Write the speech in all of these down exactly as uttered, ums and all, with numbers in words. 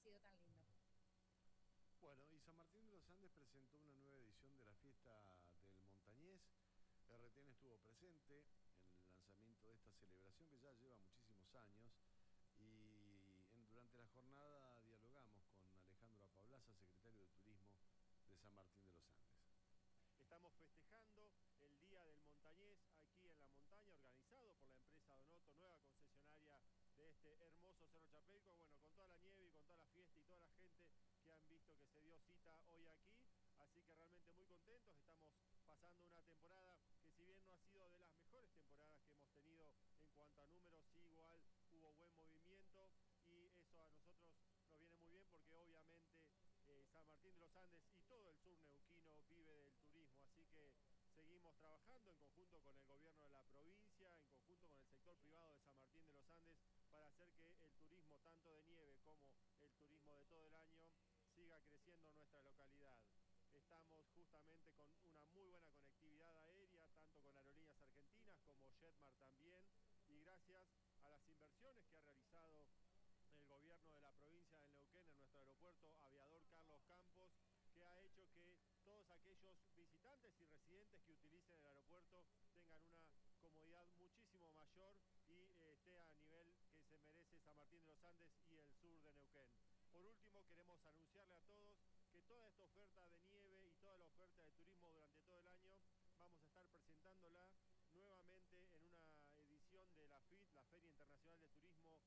sido tan lindo. Bueno, y San Martín de los Andes presentó una nueva edición de la fiesta del Montañés. R T N estuvo presente en el lanzamiento de esta celebración que ya lleva muchísimos años y en, durante la jornada dialogamos con Alejandro Apablaza, secretario de Turismo de San Martín de los Andes. Estamos festejando el Día del Montañés aquí en la montaña, organizado por la empresa Donoto, nueva concesionaria de este hermoso Cerro Chapelco, bueno, con toda la nieve y con toda la fiesta y toda la gente que han visto que se dio cita hoy aquí, así que realmente muy contentos. Estamos pasando una temporada que, si bien no ha sido de las mejores temporadas que hemos tenido en cuanto a números, sí, igual hubo buen movimiento y eso a nosotros nos viene muy bien porque obviamente eh, San Martín de los Andes y todo el sur neuquino vive del turismo, así que seguimos trabajando en conjunto con el gobierno de la provincia, en conjunto con el sector privado de San Martín de los Andes, para hacer que el turismo tanto de nieve como el turismo de todo el año siga creciendo en nuestra localidad. Estamos justamente con una muy buena conectividad aérea, tanto con aerolíneas argentinas como Jetmar también, y gracias a las inversiones que ha realizado el gobierno de la provincia de Neuquén en nuestro aeropuerto Aviador Carlos Campos, que ha hecho que todos aquellos visitantes y residentes que utilicen el aeropuerto tengan una comodidad muchísimo mayor y eh, esté a nivel que se merece San Martín de los Andes y el sur de Neuquén. Por último, queremos anunciarle a todos que toda esta oferta de nieve y toda la oferta de turismo durante todo el año vamos a estar presentándola nuevamente en una edición de la F I T, la Feria Internacional de Turismo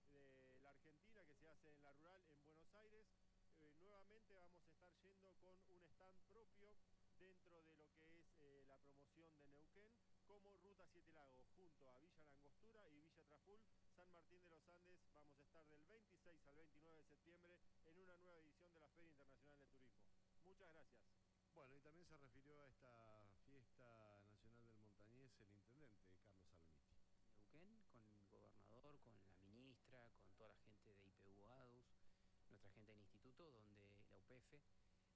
de la Argentina, que se hace en La Rural, en Buenos Aires. Eh, nuevamente vamos a estar yendo con un stand propio dentro de lo que es eh, la promoción de Neuquén, como Ruta Siete Lagos, junto a Villa Langostura y Villa Traful. San Martín de los Andes vamos a estar del veintiséis al veintinueve de septiembre en una nueva edición de la Feria Internacional de Turismo. Muchas gracias. Bueno, y también se refirió a esta fiesta nacional del Montañés el intendente Carlos Saloniti. Neuquén, con el gobernador, con la ministra, con toda la gente de I P U ADUS, nuestra gente del instituto, donde la U P F,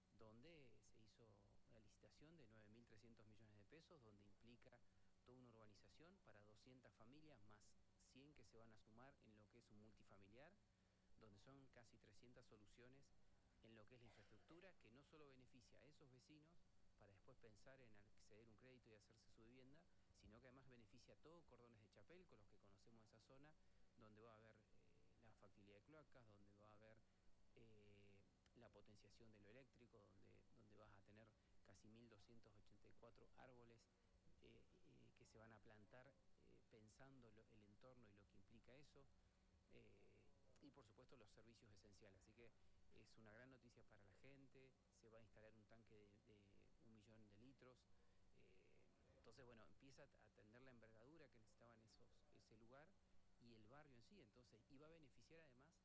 donde se hizo una licitación de nueve mil trescientos millones de pesos, donde implica toda una urbanización para doscientas familias, más cien que se van a sumar en lo que es un multifamiliar, donde son casi trescientas soluciones en lo que es la infraestructura, que no solo beneficia a esos vecinos para después pensar en acceder a un crédito y hacerse su vivienda, sino que además beneficia a todo Cordones de Chapelco, los que conocemos esa zona, donde va a haber eh, la factibilidad de cloacas, donde va a haber eh, la potenciación de lo eléctrico, donde, donde vas a tener casi mil doscientos ochenta y cuatro árboles eh, eh, que se van a plantar eh, pensando lo, el entorno y lo que implica eso. Eh, y por supuesto los servicios esenciales, así que es una gran noticia para la gente. Se va a instalar un tanque de, de un millón de litros, eh, entonces bueno, empieza a atender la envergadura que necesitaban esos, ese lugar y el barrio en sí, entonces, y va a beneficiar además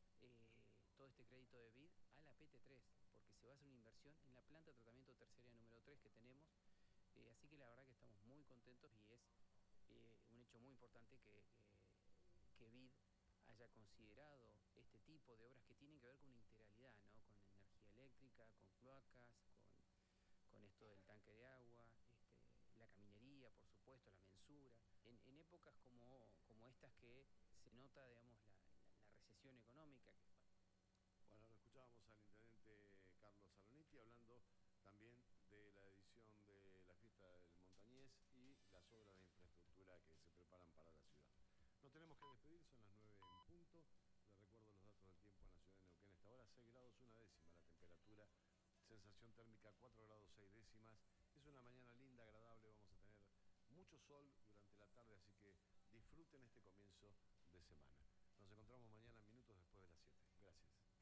eh, todo este crédito de B I D a la P T tres, porque se va a hacer una inversión en la planta de tratamiento terciaria número tres que tenemos, eh, así que la verdad que estamos muy contentos y es eh, un hecho muy importante que, que, que B I D haya considerado este tipo de obras que tienen que ver con una integralidad, ¿no? Con energía eléctrica, con cloacas, con, con esto del tanque de agua, este, la caminería, por supuesto, la mensura. En, en épocas como, como estas que se nota, digamos, la, la, la recesión económica. Que... Bueno, lo escuchábamos al intendente Carlos Saloniti hablando también de la edición de la fiesta del Montañés y las obras de infraestructura que se preparan para la ciudad. Nos tenemos que despedir, son las nueve en punto. Les recuerdo los datos del tiempo en la ciudad de Neuquén. Esta hora seis grados una décima la temperatura, sensación térmica cuatro grados seis décimas. Es una mañana linda, agradable, vamos a tener mucho sol durante la tarde, así que disfruten este comienzo de semana. Nos encontramos mañana minutos después de las siete. Gracias.